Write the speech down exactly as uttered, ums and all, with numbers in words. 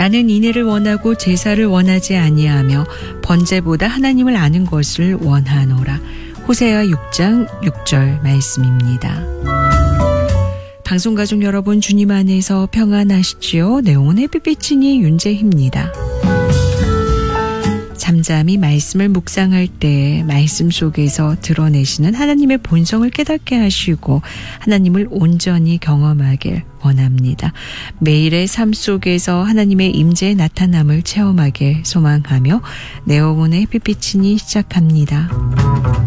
나는 인애를 원하고 제사를 원하지 아니하며 번제보다 하나님을 아는 것을 원하노라. 호세아 육 장 육 절 말씀입니다. 방송가족 여러분, 주님 안에서 평안하시지요? 내용은 햇빛비치니 윤재희입니다. 잠잠히 말씀을 묵상할 때 말씀 속에서 드러내시는 하나님의 본성을 깨닫게 하시고 하나님을 온전히 경험하길 원합니다. 매일의 삶 속에서 하나님의 임재의 나타남을 체험하길 소망하며 내어온의 햇빛비치니 시작합니다.